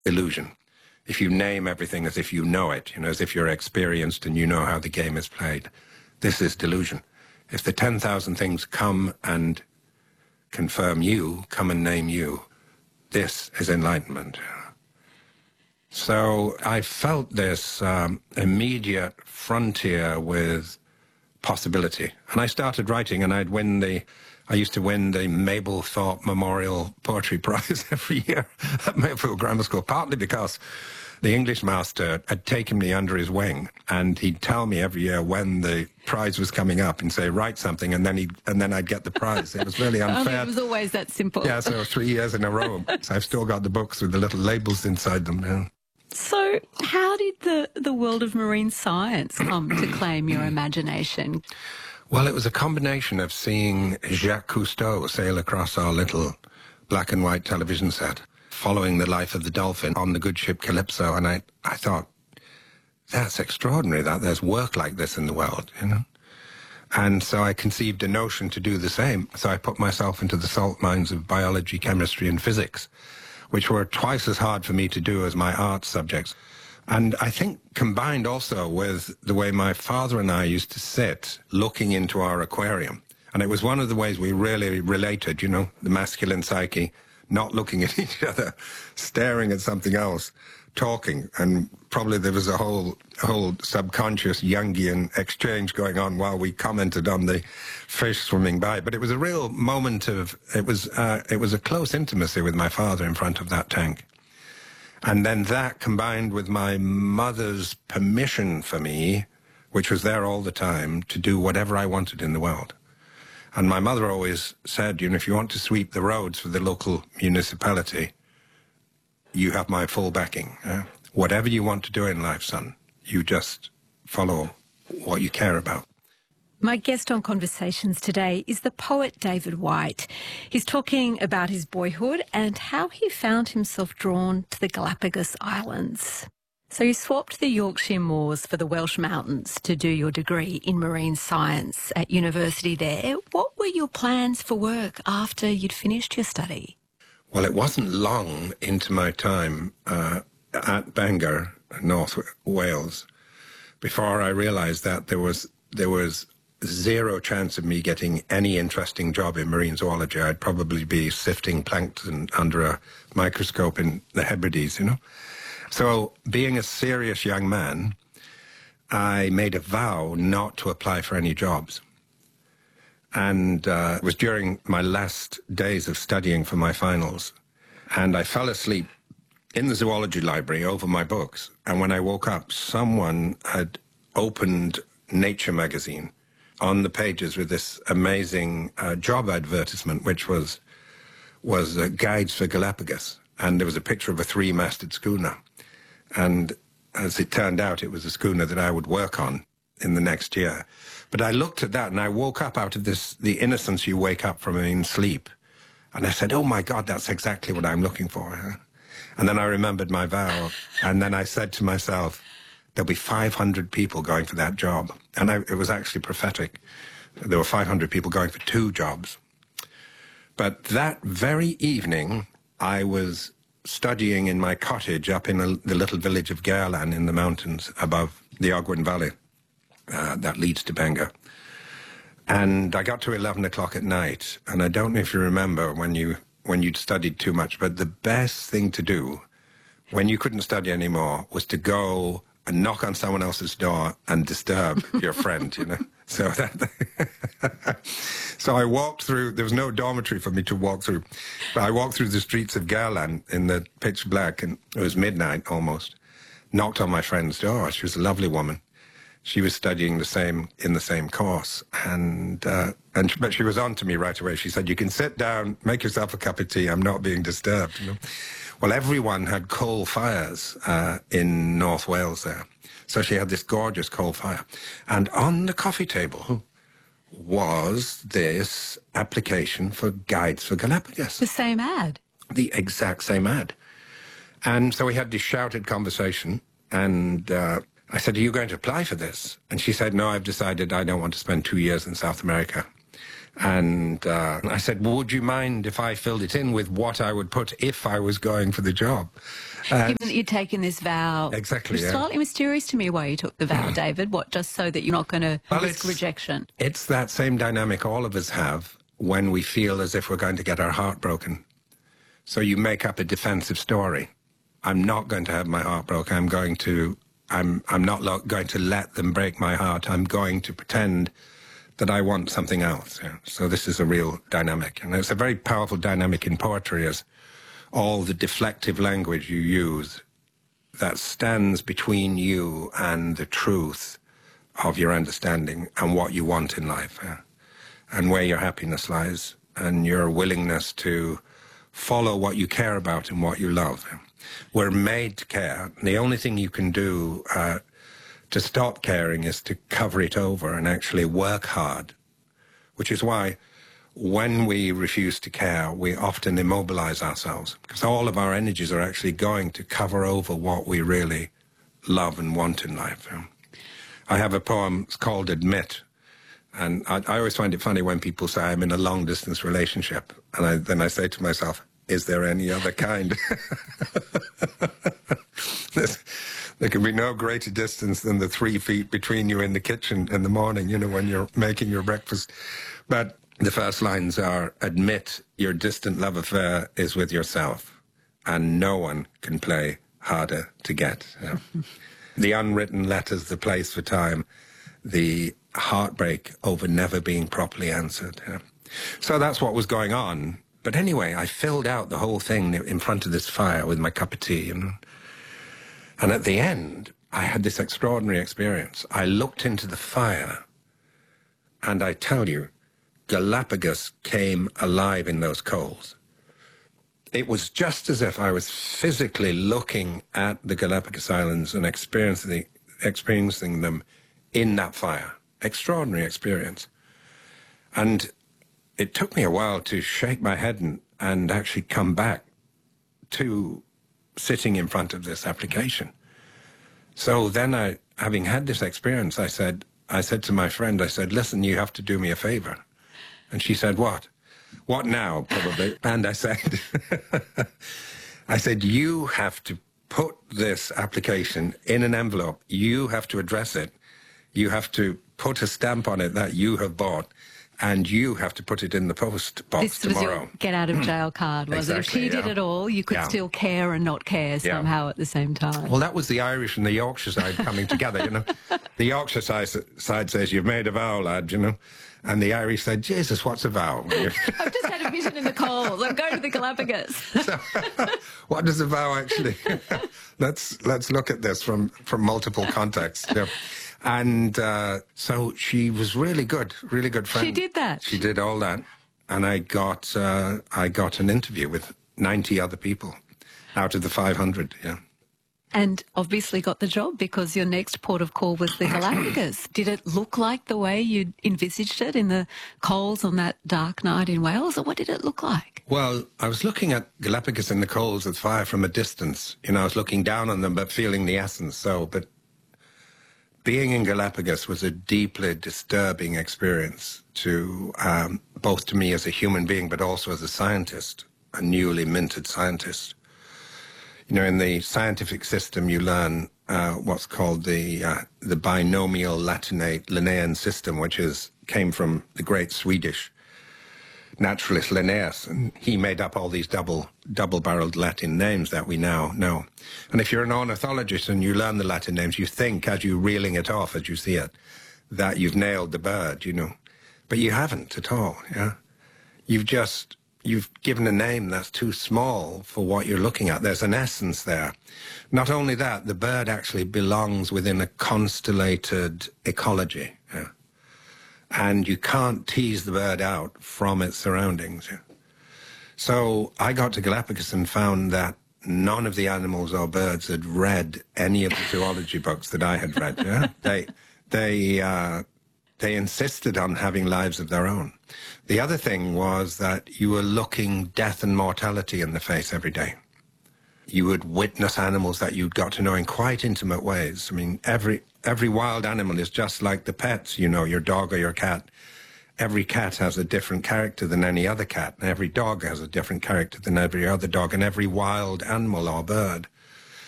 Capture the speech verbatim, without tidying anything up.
illusion. If you name everything as if you know it, you know, as if you're experienced and you know how the game is played, this is delusion. If the ten thousand things come and confirm you, come and name you, this is enlightenment. So I felt this um, immediate frontier with possibility. And I started writing, and I'd win the, I used to win the Mabel Thorpe Memorial Poetry Prize every year at Mayfield Grammar School, partly because the English master had taken me under his wing, and he'd tell me every year when the prize was coming up and say, write something, and then he'd, and then I'd get the prize. It was really unfair. Oh, it was always that simple. Yeah, so three years in a row. So I've still got the books with the little labels inside them now. So how did the, the world of marine science come to claim your imagination? Well, it was a combination of seeing Jacques Cousteau sail across our little black and white television set, following the life of the dolphin on the good ship Calypso, and I, I thought, that's extraordinary that there's work like this in the world, you know. And so I conceived a notion to do the same. So I put myself into the salt mines of biology, chemistry, and physics, which were twice as hard for me to do as my art subjects. And I think combined also with the way my father and I used to sit looking into our aquarium. And it was one of the ways we really related, you know, the masculine psyche, not looking at each other, staring at something else, talking. And probably there was a whole, whole subconscious Jungian exchange going on while we commented on the fish swimming by. But it was a real moment of, it was, uh, it was a close intimacy with my father in front of that tank. And then that combined with my mother's permission for me, which was there all the time, to do whatever I wanted in the world. And my mother always said, you know, if you want to sweep the roads for the local municipality, you have my full backing. Uh, whatever you want to do in life, son, you just follow what you care about. My guest on Conversations today is the poet David Whyte. He's talking about his boyhood and how he found himself drawn to the Galapagos Islands. So you swapped the Yorkshire moors for the Welsh mountains to do your degree in marine science at university there. What were your plans for work after you'd finished your study? Well, it wasn't long into my time uh, at Bangor, North Wales, before I realised that there was there was zero chance of me getting any interesting job in marine zoology. I'd probably be sifting plankton under a microscope in the Hebrides, you know. So, being a serious young man, I made a vow not to apply for any jobs. And uh, it was during my last days of studying for my finals. And I fell asleep in the zoology library over my books. And when I woke up, someone had opened Nature magazine on the pages with this amazing uh, job advertisement, which was, was uh, Guides for Galapagos. And there was a picture of a three-masted schooner. And as it turned out, it was a schooner that I would work on in the next year. But I looked at that and I woke up out of this, the innocence you wake up from in sleep. And I said, oh my God, that's exactly what I'm looking for. Huh? And then I remembered my vow. And then I said to myself, there'll be five hundred people going for that job. And I, it was actually prophetic. There were five hundred people going for two jobs. But that very evening, I was studying in my cottage up in a, the little village of Gairlan in the mountains above the Ogwen Valley uh, that leads to Bangor. And I got to eleven o'clock at night, and I don't know if you remember when, you, when you'd studied too much, but the best thing to do when you couldn't study anymore was to go and knock on someone else's door and disturb your friend, you know. So that, so I walked through, there was no dormitory for me to walk through, but I walked through the streets of Gairlan in the pitch black, and it was midnight almost, knocked on my friend's door. She was a lovely woman. She was studying the same, in the same course, and, uh, and but she was on to me right away. She said, you can sit down, make yourself a cup of tea, I'm not being disturbed, you know. Well, everyone had coal fires uh, in North Wales there. So she had this gorgeous coal fire. And on the coffee table was this application for Guides for Galapagos. The same ad? The exact same ad. And so we had this shouted conversation, and uh, I said, are you going to apply for this? And she said, no, I've decided I don't want to spend two years in South America. And uh, I said, well, would you mind if I filled it in with what I would put if I was going for the job? And given that you'd taken this vow. Exactly. It's yeah. slightly mysterious to me why you took the vow, David. What, just so that you're not going to well, risk it's, rejection? It's that same dynamic all of us have when we feel as if we're going to get our heart broken. So you make up a defensive story. I'm not going to have my heart broken. I'm going to, I'm, I'm not lo- going to let them break my heart. I'm going to pretend that I want something else. Yeah. So this is a real dynamic. And it's a very powerful dynamic in poetry, as all the deflective language you use that stands between you and the truth of your understanding and what you want in life, yeah. And where your happiness lies and your willingness to follow what you care about and what you love. Yeah. We're made to care. The only thing you can do uh, to stop caring is to cover it over and actually work hard, which is why when we refuse to care, we often immobilize ourselves, because all of our energies are actually going to cover over what we really love and want in life. Yeah. I have a poem, it's called Admit, and I, I always find it funny when people say I'm in a long-distance relationship, and I, then I say to myself, is there any other kind? There can be no greater distance than the three feet between you in the kitchen in the morning, you know, when you're making your breakfast. But the first lines are, admit your distant love affair is with yourself, and no one can play harder to get. Yeah. The unwritten letters, the place for time, the heartbreak over never being properly answered. Yeah. So that's what was going on. But anyway, I filled out the whole thing in front of this fire with my cup of tea, you know. And at the end, I had this extraordinary experience. I looked into the fire, and I tell you, Galapagos came alive in those coals. It was just as if I was physically looking at the Galapagos Islands and experiencing, experiencing them in that fire. Extraordinary experience. And it took me a while to shake my head and, and actually come back to sitting in front of this application. So then I, having had this experience, I said, I said to my friend, I said, listen, you have to do me a favor. And she said, what? What now, probably? And I said, I said, you have to put this application in an envelope. You have to address it. You have to put a stamp on it that you have bought. And you have to put it in the post box this tomorrow. This was your get-out-of-jail card, was exactly, it? If she yeah. did it all, you could yeah. still care and not care somehow yeah. at the same time. Well, that was the Irish and the Yorkshire side coming together, you know. The Yorkshire side, side says, you've made a vow, lad, you know. And the Irish said, Jesus, what's a vow? I've just had a vision in the coals. I'm going to the Galapagos. So, what does a vow actually... let's let's look at this from, from multiple contexts. Yeah. And uh, so she was really good, really good friend. She did that? She did all that. And I got uh, I got an interview with ninety other people out of the five hundred, yeah. And obviously got the job because your next port of call was the Galapagos. Did it look like the way you envisaged it in the coals on that dark night in Wales, or what did it look like? Well, I was looking at Galapagos in the coals of fire from a distance. You know, I was looking down on them but feeling the essence. So, but being in Galapagos was a deeply disturbing experience to um, both to me as a human being, but also as a scientist, a newly minted scientist. You know, in the scientific system, you learn uh, what's called the uh, the binomial Latinate Linnaean system, which is came from the great Swedish naturalist Linnaeus, and he made up all these double double-barreled Latin names that we now know. And if you're an ornithologist and you learn the Latin names, you think, as you're reeling it off, as you see it, that you've nailed the bird, you know, but you haven't at all. Yeah, you've just you've given a name that's too small for what you're looking at. There's an essence there. Not only that, the bird actually belongs within a constellated ecology. Yeah. And you can't tease the bird out from its surroundings. Yeah. So I got to Galapagos and found that none of the animals or birds had read any of the zoology books that I had read. Yeah. They, they, uh, they insisted on having lives of their own. The other thing was that you were looking death and mortality in the face every day. You would witness animals that you'd got to know in quite intimate ways. I mean, every every wild animal is just like the pets, you know, your dog or your cat. every cat has a different character than any other cat, and every dog has a different character than every other dog, and every wild animal or bird